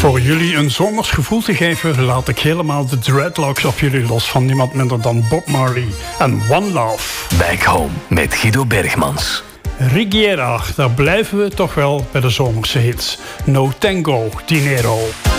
Voor jullie een zomers gevoel te geven, laat ik helemaal de dreadlocks op jullie los van niemand minder dan Bob Marley en One Love. Back Home met Guido Bergmans. Rigiera, daar blijven we toch wel bij de zomerse hits. No Tango, Dinero.